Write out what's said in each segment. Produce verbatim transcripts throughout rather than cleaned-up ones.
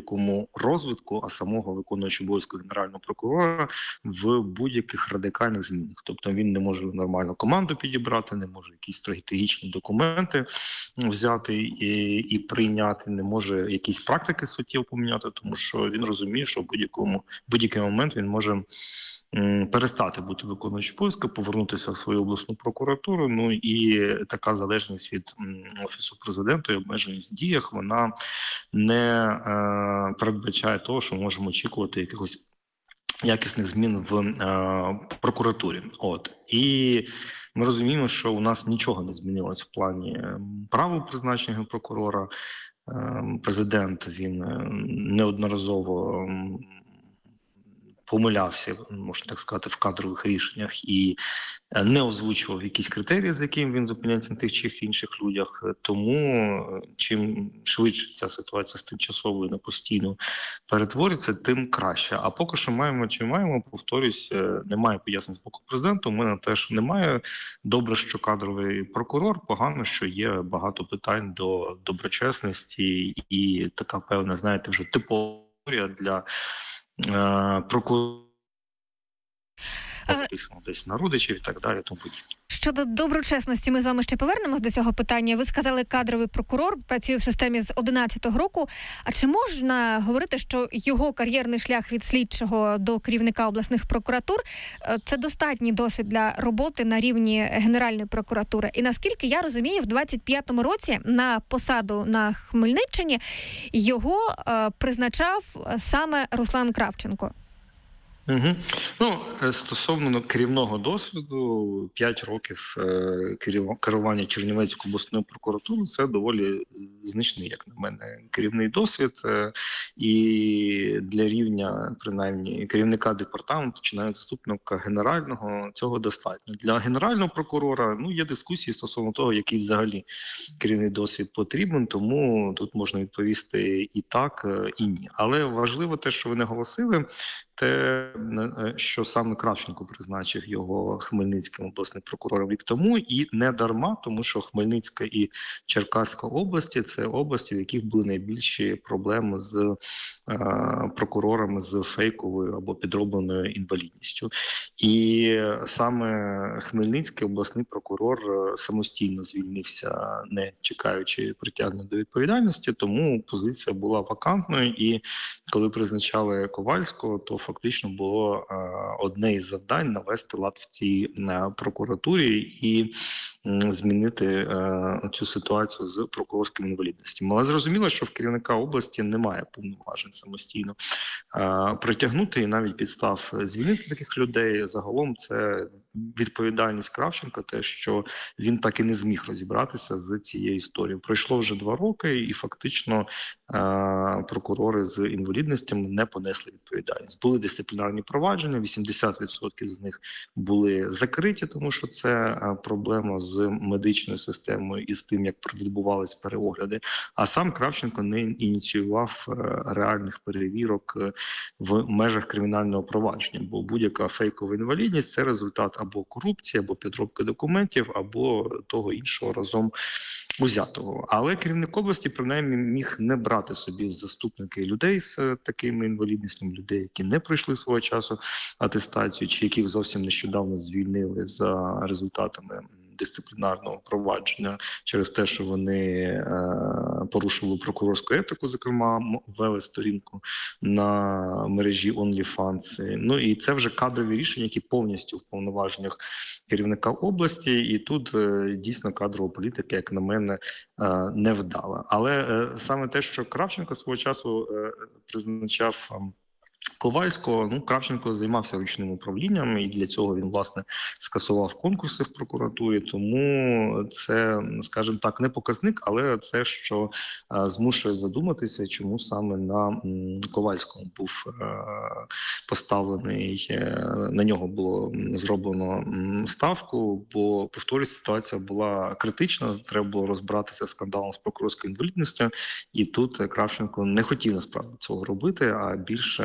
будь-якому розвитку, а самого виконуючого обов'язки генерального прокурора в будь-яких радикальних змінах. Тобто він не може нормально команду підібрати, не може якісь стратегічні документи взяти і, і прийняти, не може якісь практики суттєво поміняти, тому що він розуміє, що в будь-якому будь-який момент він може м, перестати бути виконуючим обов'язки, повернутися в свою обласну прокуратуру. Ну і така залежність від м, Офісу президента і обмеженість в діях, вона не е, передбачає того, що ми можемо очікувати якихось якісних змін в е, прокуратурі. От. І ми розуміємо, що у нас нічого не змінилось в плані правил призначення прокурора. Е, президент, він неодноразово помилявся, можна так сказати, в кадрових рішеннях і не озвучував якісь критерії, за якими він зупиняється на тих чи інших людях. Тому чим швидше ця ситуація з тимчасовою на постійну перетвориться, тим краще. А поки що маємо чи маємо, повторюсь, немає пояснень з боку президента, у мене теж немає. Добре, що кадровий прокурор, погано, що є багато питань до доброчесності і така певна, знаєте, вже типова для е, прокурора, десь на родичів і так далі, тому подібне. Щодо доброчесності, ми з вами ще повернемось до цього питання. Ви сказали, кадровий прокурор працює в системі з одинадцятого року. А чи можна говорити, що його кар'єрний шлях від слідчого до керівника обласних прокуратур – це достатній досвід для роботи на рівні Генеральної прокуратури? І наскільки я розумію, в двадцять п'ятому році на посаду на Хмельниччині його е, призначав саме Руслан Кравченко. Угу. Ну, стосовно керівного досвіду, п'ять років керування Чернівецькою обласною прокуратурою – це доволі значний, як на мене, керівний досвід. І для рівня, принаймні, керівника департаменту чи навіть заступника генерального цього достатньо. Для генерального прокурора, ну, є дискусії стосовно того, який взагалі керівний досвід потрібен, тому тут можна відповісти і так, і ні. Але важливо те, що ви наголосили, те, що саме Кравченко призначив його Хмельницьким обласним прокурором рік тому, і не дарма, тому що Хмельницька і Черкаська області – це області, в яких були найбільші проблеми з е, прокурорами з фейковою або підробленою інвалідністю. І саме Хмельницький обласний прокурор самостійно звільнився, не чекаючи притягнення до відповідальності, тому позиція була вакантною, і коли призначали Ковальського, то фактично було е, одне із завдань навести лад в цій е, прокуратурі і е, змінити е, цю ситуацію з прокурорською інвалідністю. Але зрозуміло, що в керівника області немає повноважень самостійно е, притягнути і навіть підстав звільнити таких людей. Загалом це відповідальність Кравченка, те, що він так і не зміг розібратися з цією історією. Пройшло вже два роки, і фактично е, прокурори з інвалідностями не понесли відповідальність. Були дисциплінарні провадження, вісімдесят відсотків з них були закриті, тому що це проблема з медичною системою і з тим, як відбувались переогляди. А сам Кравченко не ініціював реальних перевірок в межах кримінального провадження, бо будь-яка фейкова інвалідність – це результат або корупції, або підробки документів, або того іншого разом узятого. Але керівник області, принаймні, міг не брати собі в заступники людей з такими інвалідністями, людей, які не пройшли свого часу атестацію, чи яких зовсім нещодавно звільнили за результатами дисциплінарного провадження через те, що вони е, порушили прокурорську етику, зокрема, ввели сторінку на мережі OnlyFans. Ну і це вже кадрові рішення, які повністю в повноваженнях керівника області, і тут е, дійсно кадрова політика, як на мене, е, не вдала. Але е, саме те, що Кравченко свого часу е, призначав е, Ковальського, ну, Кравченко займався ручним управлінням, і для цього він, власне, скасував конкурси в прокуратурі, тому це, скажімо так, не показник, але це, що а, змушує задуматися, чому саме на м, Ковальському був а, поставлений, а, на нього було зроблено м, ставку, бо, повторюсь, ситуація була критична, треба було розбиратися з скандалом з прокурорською інвалідністю, і тут Кравченко не хотів, насправді, цього робити, а більше м,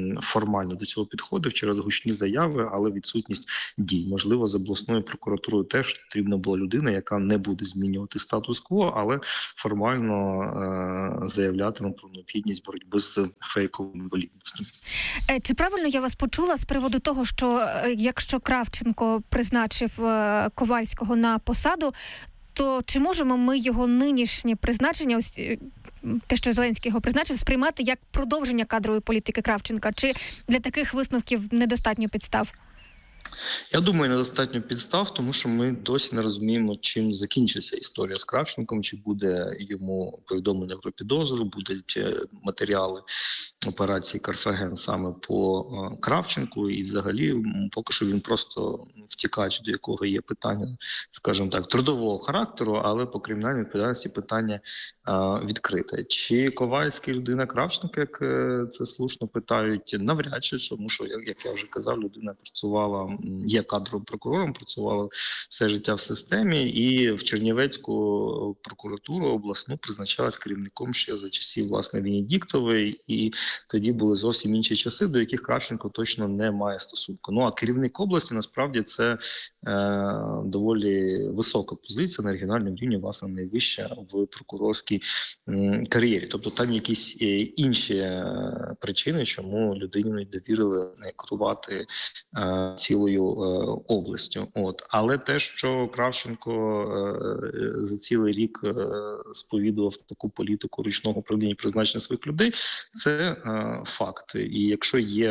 формально до цього підходив через гучні заяви, але відсутність дій. Можливо, з обласною прокуратурою теж потрібна була людина, яка не буде змінювати статус-кво, але формально е- заявлятиме про необхідність боротьби з фейковими валідністю. Чи правильно я вас почула з приводу того, що якщо Кравченко призначив Ковальського на посаду, то чи можемо ми його нинішнє призначення, ось те, що Зеленський його призначив, сприймати як продовження кадрової політики Кравченка? Чи для таких висновків недостатньо підстав? Я думаю, недостатньо підстав, тому що ми досі не розуміємо, чим закінчиться історія з Кравченком, чи буде йому повідомлення про підозру, будуть матеріали операції Карфаген саме по Кравченку, і взагалі поки що він просто втікач, до якого є питання, скажімо так, трудового характеру, але по кримінальній відповідальності питання а, відкрите. Чи Ковальський людина Кравченка, як це слушно питають, навряд чи, тому що, як я вже казав, людина працювала, є кадровим прокурором, працювала все життя в системі, і в Чернівецьку прокуратуру обласну призначалась керівником ще за часів, власне, Венедіктової, і тоді були зовсім інші часи, до яких Кравченко точно не має стосунку. Ну, а керівник області, насправді, це е, доволі висока позиція на регіональному рівні, власне, найвища в прокурорській м, кар'єрі. Тобто там якісь е, інші причини, чому людині не довірили керувати е, цілою е, областю. От. Але те, що Кравченко е, за цілий рік е, сповідував таку політику ручного управління і призначення своїх людей, це е, факт. І якщо є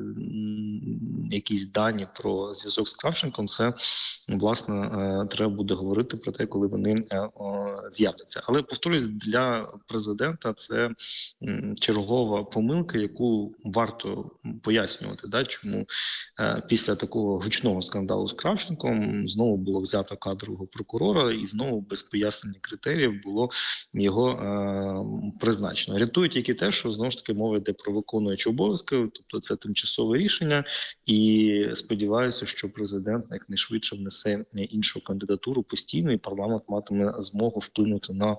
м, якісь дані про зв'язок з Кравченком, це, власне, е, треба буде говорити про те, коли вони е, е, з'являться. Але, повторюсь, для президента це м, чергова помилка, яку варто пояснювати, да, чому е, після такого гучного скандалу з Кравченком знову було взято кадрового прокурора і знову без пояснення критеріїв було його е, призначено. Рятує тільки те, що знову ж таки мова йде про виконуючі обов'язки, тобто це тимчасове рішення, і сподіваюся, що президент якнайшвидше внесе іншу кандидатуру постійно, і парламент матиме змогу вплинути на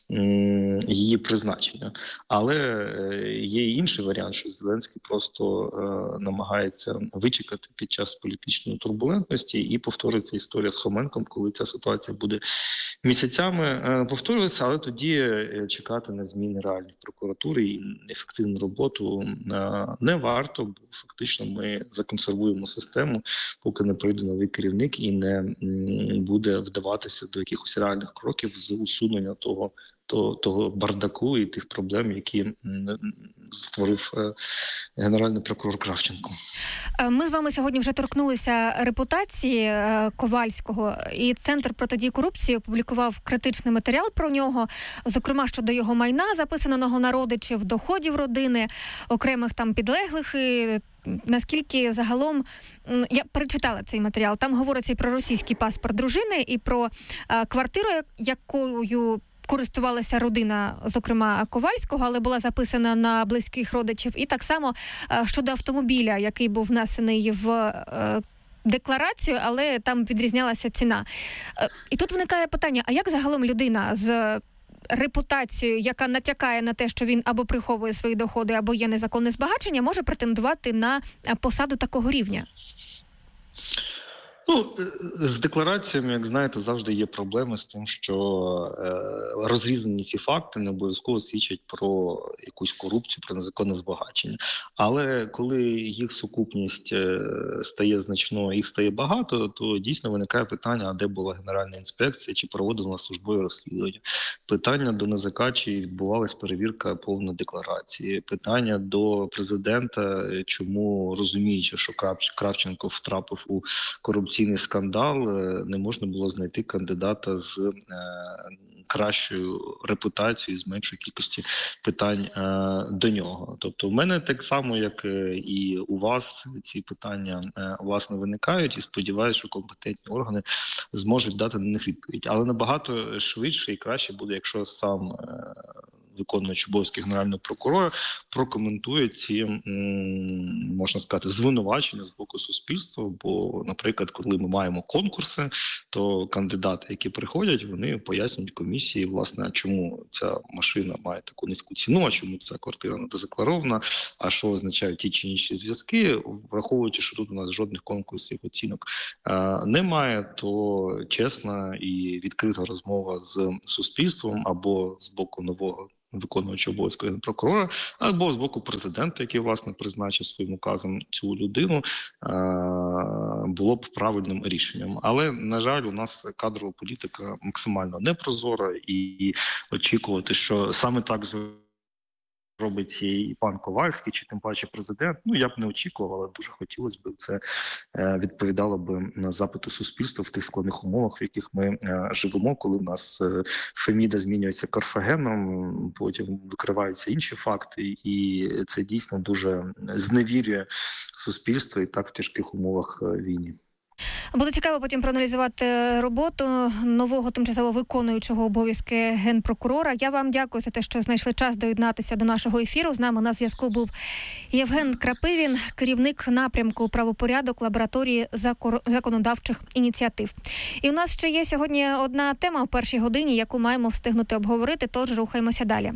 м, її призначення. Але е, є і інший варіант, що Зеленський просто е, намагається вичекати під час політичної турбулентності, і повториться історія з Хоменком, коли ця ситуація буде місяцями е, повторюватися, але тоді е, чекати на зміни реальної прокуратури і ефективну роботу е, не варто, бо фактично ми законсервуємо систему, поки не прийде новий керівник і не м, буде вдаватися до якихось реальних кроків з усунення того, того, того бардаку і тих проблем, які м, створив е, генеральний прокурор Кравченко. Ми з вами сьогодні вже торкнулися репутації Ковальського, і Центр протидії корупції опублікував критичний матеріал про нього, зокрема щодо його майна, записаного на родичів, доходів родини, окремих там підлеглих. І наскільки загалом, я перечитала цей матеріал, там говориться і про російський паспорт дружини, і про а, квартиру, якою користувалася родина, зокрема, Ковальського, але була записана на близьких родичів. І так само щодо автомобіля, який був внесений в декларацію, але там відрізнялася ціна. І тут виникає питання, а як загалом людина з репутацією, яка натякає на те, що він або приховує свої доходи, або є незаконне збагачення, може претендувати на посаду такого рівня? Ну, з деклараціями, як знаєте, завжди є проблеми з тим, що е, розрізнені ці факти не обов'язково свідчать про якусь корупцію, про незаконне збагачення. Але коли їх сукупність е, стає значною, їх стає багато, то дійсно виникає питання, а де була Генеральна інспекція, чи проводила службове розслідування. Питання до НАЗК, чи відбувалась перевірка повної декларації. Питання до президента, чому, розуміючи, що Кравченко втрапив у корупцію, скандал, не можна було знайти кандидата з е, кращою репутацією, з меншою кількістю питань е, до нього. Тобто в мене так само, як і у вас, ці питання е, власне виникають, і сподіваюся, що компетентні органи зможуть дати на них відповідь. Але набагато швидше і краще буде, якщо сам е, виконуючий обов'язки Генерального прокурора, прокоментує ці, можна сказати, звинувачення з боку суспільства. Бо, наприклад, коли ми маємо конкурси, то кандидати, які приходять, вони пояснюють комісії, власне, чому ця машина має таку низьку ціну, а чому ця квартира не задекларована, а що означають ті чи інші зв'язки. Враховуючи, що тут у нас жодних конкурсів оцінок е, немає, то чесна і відкрита розмова з суспільством або з боку нового виконуючого обов'язки прокурора, або з боку президента, який, власне, призначив своїм указом цю людину, було б правильним рішенням. Але, на жаль, у нас кадрова політика максимально непрозора, і очікувати, що саме так робить і пан Ковальський, чи тим паче президент, ну, я б не очікував, але дуже хотілося б, це відповідало б на запити суспільства в тих складних умовах, в яких ми живемо, коли в нас Феміда змінюється Карфагеном, потім викриваються інші факти, і це дійсно дуже зневірює суспільство і так в тяжких умовах війни. Буде цікаво потім проаналізувати роботу нового тимчасово виконуючого обов'язки генпрокурора. Я вам дякую за те, що знайшли час доєднатися до нашого ефіру. З нами на зв'язку був Євген Крапивін, керівник напрямку правопорядок лабораторії законодавчих ініціатив. І у нас ще є сьогодні одна тема в першій годині, яку маємо встигнути обговорити, тож рухаємося далі.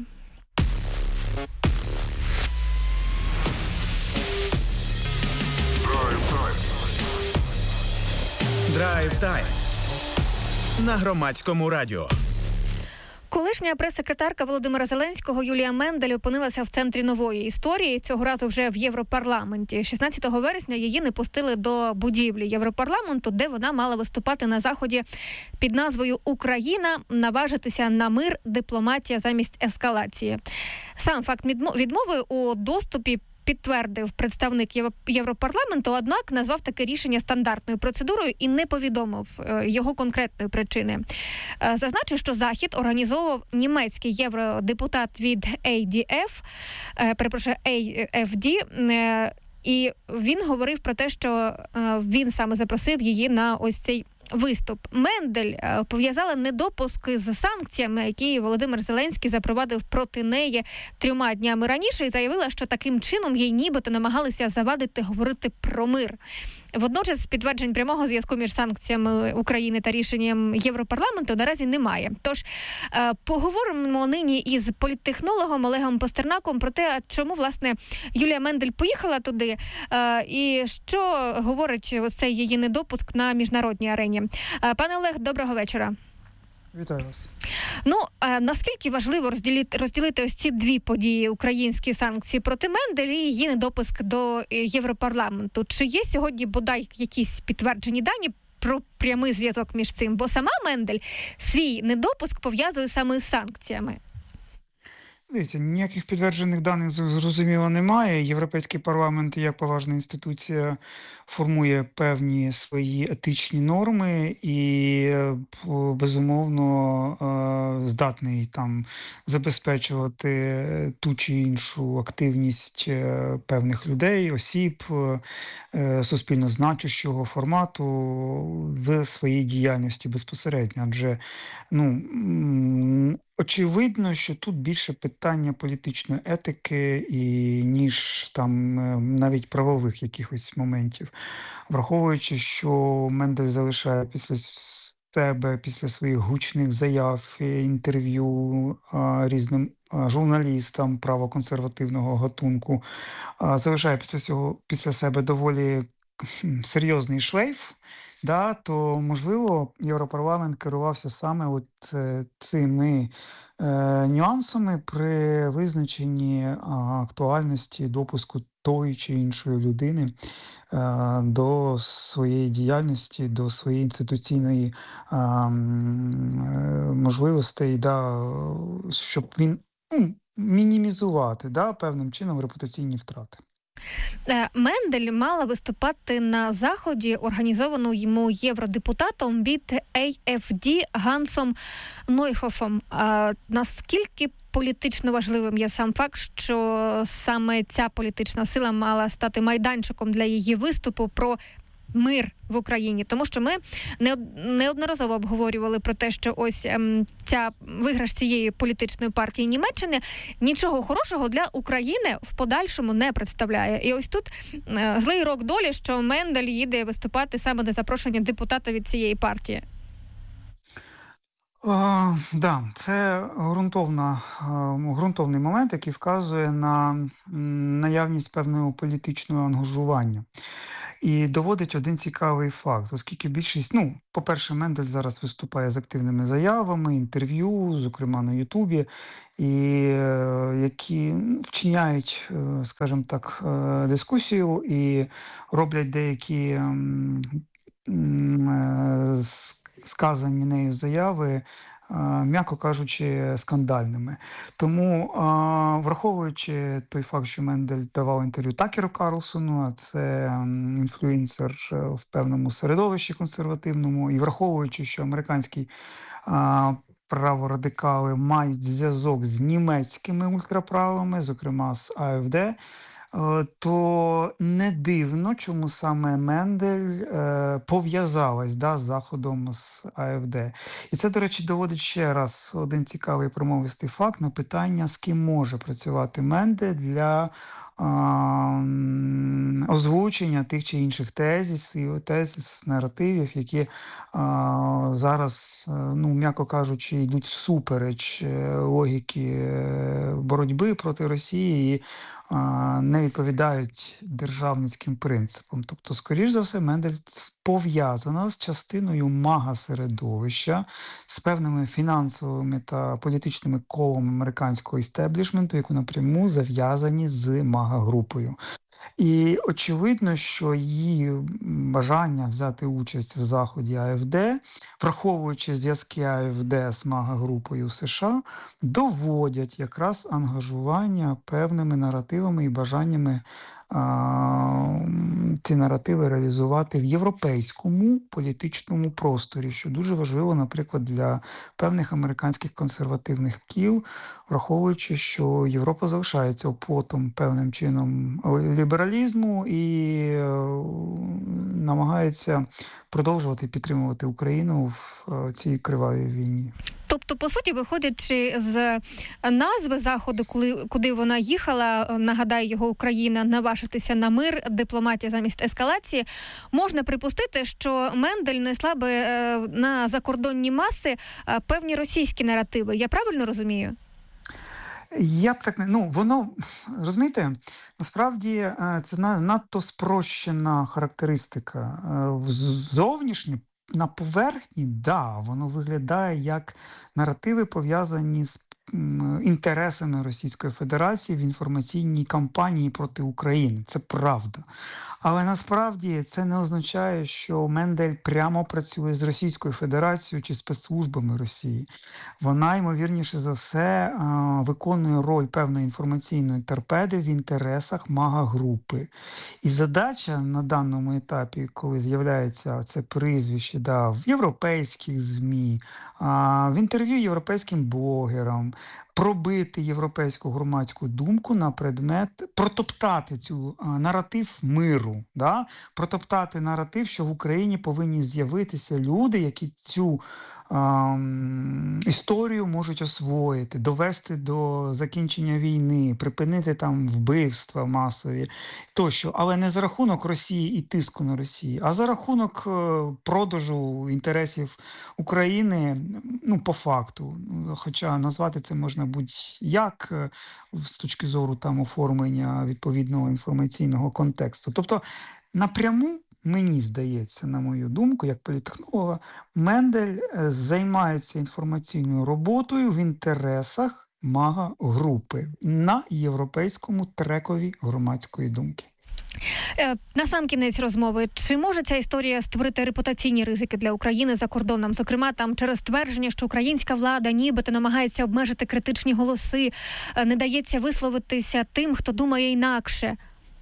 Драйв-тайм на Громадському радіо. Колишня прес-секретарка Володимира Зеленського Юлія Мендель опинилася в центрі нової історії, цього разу вже в Європарламенті. шістнадцятого вересня її не пустили до будівлі Європарламенту, де вона мала виступати на заході під назвою «Україна. Наважитися на мир. Дипломатія замість ескалації». Сам факт відмови у доступі підтвердив представник Європарламенту, однак назвав таке рішення стандартною процедурою і не повідомив його конкретної причини. Зазначив, що захід організовував німецький євродепутат від ей ді еф, перепрошую, ей еф ді, і він говорив про те, що він саме запросив її на ось цей виступ. Мендель пов'язала недопуски з санкціями, які Володимир Зеленський запровадив проти неї трьома днями раніше, і заявила, що таким чином їй нібито намагалися завадити говорити про мир. Водночас підтверджень прямого зв'язку між санкціями України та рішенням Європарламенту наразі немає. Тож поговоримо нині із політтехнологом Олегом Пастернаком про те, чому, власне, Юлія Мендель поїхала туди і що говорить ось цей її недопуск на міжнародній арені. Пане Олег, доброго вечора. Вітаю вас. Ну, а наскільки важливо розділити, розділити ось ці дві події, українські санкції проти Мендель і її недопуск до Європарламенту? Чи є сьогодні бодай якісь підтверджені дані про прямий зв'язок між цим? Бо сама Мендель свій недопуск пов'язує саме з санкціями. Дивіться, ніяких підтверджених даних, зрозуміло, немає. Європейський парламент, як поважна інституція, формує певні свої етичні норми і, безумовно, здатний там забезпечувати ту чи іншу активність певних людей, осіб, суспільно значущого формату в своїй діяльності безпосередньо. Адже, ну, очевидно, що тут більше питання політичної етики, і, ніж там навіть правових якихось моментів. Враховуючи, що Мендель залишає після себе, після своїх гучних заяв, інтерв'ю а, різним а, журналістам правоконсервативного гатунку, а, залишає після цього, після себе доволі серйозний шлейф, да, то, можливо, Європарламент керувався саме от е, цими е, нюансами при визначенні а, актуальності допуску тої чи іншої людини е, до своєї діяльності, до своєї інституційної е, можливостей, да, щоб він ну, мінімізувати, да, певним чином репутаційні втрати. Мендель мала виступати на заході, організованому йому євродепутатом від ей еф ді Гансом Нойхофом. А наскільки політично важливим є сам факт, що саме ця політична сила мала стати майданчиком для її виступу про мир в Україні? Тому що ми неодноразово обговорювали про те, що ось ем, ця виграш цієї політичної партії Німеччини нічого хорошого для України в подальшому не представляє. І ось тут е, злий рок долі, що Мендель їде виступати саме на запрошення депутата від цієї партії. Так, uh, да, це ґрунтовна, uh, ґрунтовний момент, який вказує на м, наявність певного політичного ангажування. І доводить один цікавий факт, оскільки більшість, ну, по-перше, Мендель зараз виступає з активними заявами, інтерв'ю, зокрема на Ютубі, і е, які вчиняють, е, скажімо так, е, дискусію і роблять деякі м, м, е, сказані нею заяви, м'яко кажучи, скандальними. Тому, враховуючи той факт, що Мендель давав інтерв'ю Такеру Карлсону, а це інфлюенсер в певному середовищі консервативному, і враховуючи, що американські праворадикали мають зв'язок з німецькими ультраправими, зокрема з АФД, то не дивно, чому саме Мендель е, пов'язалась да, з заходом з АФД. І це, до речі, доводить ще раз один цікавий промовистий факт на питання, з ким може працювати Мендель для е, озвучення тих чи інших тезіс, тезіс, наративів, які е, зараз, ну, м'яко кажучи, йдуть всупереч логіки боротьби проти Росії і не відповідають державницьким принципам. Тобто, скоріш за все, Мендель пов'язана з частиною мага-середовища, з певними фінансовими та політичними колами американського істеблішменту, яку напряму зав'язані з мага-групою. І очевидно, що її бажання взяти участь в заході АФД, враховуючи зв'язки АФД з мага-групою в США, доводять якраз ангажування певними наративами і бажаннями а, ці наративи реалізувати в європейському політичному просторі, що дуже важливо, наприклад, для певних американських консервативних кіл, враховуючи, що Європа залишається оплотом певним чином лібералізму і е, намагається продовжувати підтримувати Україну в е, цій кривавій війні. Тобто, по суті, виходячи з назви Заходу, коли, куди вона їхала, нагадаю, його Україна, наважитися на мир, дипломатія замість ескалації, можна припустити, що Мендель несла би е, на закордонні маси е, певні російські наративи. Я правильно розумію? Я б так не... Ну, воно, розумієте, насправді це надто спрощена характеристика. Зовнішньо, на поверхні, да, воно виглядає як наративи, пов'язані з інтересами Російської Федерації в інформаційній кампанії проти України. Це правда. Але насправді це не означає, що Мендель прямо працює з Російською Федерацією чи спецслужбами Росії. Вона, ймовірніше за все, виконує роль певної інформаційної торпеди в інтересах мага-групи. І задача на даному етапі, коли з'являється це прізвище да, в європейських ЗМІ, в інтерв'ю європейським блогерам, пробити європейську громадську думку на предмет, протоптати цю а, наратив миру, да? Протоптати наратив, що в Україні повинні з'явитися люди, які цю а, історію можуть освоїти, довести до закінчення війни, припинити там вбивства масові тощо, але не за рахунок Росії і тиску на Росію, а за рахунок е, продажу інтересів України, ну, по факту. Хоча назвати це можна будь-як е, з точки зору там оформлення відповідного інформаційного контексту. Тобто напряму, мені здається, на мою думку, як політтехнолога, Мендель займається інформаційною роботою в інтересах мага-групи на європейському трекові громадської думки. Насамкінець розмови, чи може ця історія створити репутаційні ризики для України за кордоном? Зокрема, там через твердження, що українська влада нібито намагається обмежити критичні голоси, не дається висловитися тим, хто думає інакше.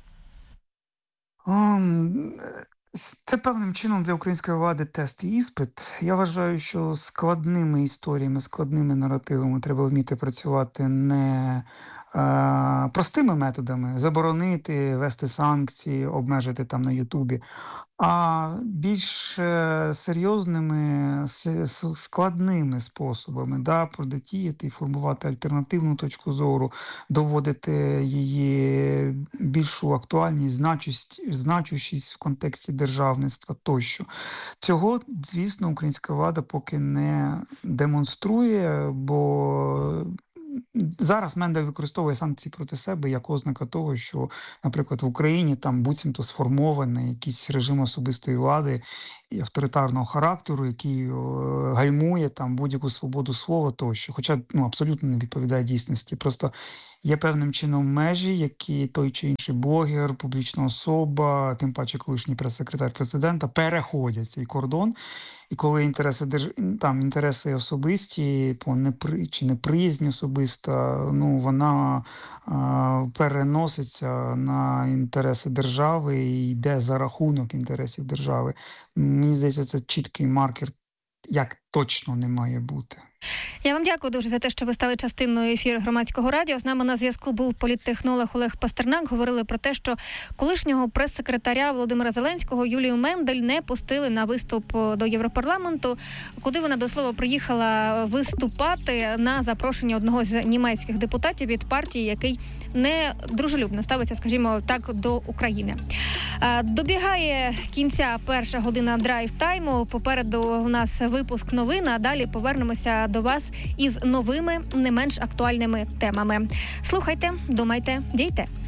Um, це певним чином для української влади тест і іспит. Я вважаю, що складними історіями, складними наративами треба вміти працювати не е, простими методами заборонити, вести санкції, обмежити там на Ютубі, а більш е, серйозними, с- с- складними способами, да, протидіяти і формувати альтернативну точку зору, доводити її більшу актуальність, значущість, значущість в контексті державництва тощо. Цього, звісно, українська влада поки не демонструє, бо зараз Мендель використовує санкції проти себе як ознака того, що, наприклад, в Україні там буцімто сформований якийсь режим особистої влади і авторитарного характеру, який е, гальмує там будь-яку свободу слова тощо. Хоча ну, абсолютно не відповідає дійсності. Просто є певним чином межі, які той чи інший блогер, публічна особа, тим паче колишній прес-секретар президента, переходять цей кордон. І коли інтереси держ... там інтереси особисті, по непри... чи неприязнь особиста, ну вона а, переноситься на інтереси держави і йде за рахунок інтересів держави. Мені здається, це чіткий маркер, як точно не має бути. Я вам дякую дуже за те, що ви стали частиною ефіру Громадського радіо. З нами на зв'язку був політтехнолог Олег Пастернак. Говорили про те, що колишнього прес-секретаря Володимира Зеленського Юлію Мендель не пустили на виступ до Європарламенту, куди вона, до слова, приїхала виступати на запрошення одного з німецьких депутатів від партії, який не дружелюбно ставиться, скажімо так, до України. Добігає кінця перша година драйв-тайму. Попереду у нас випуск новин, а далі повернемося до вас із новими, не менш актуальними темами. Слухайте, думайте, дійте.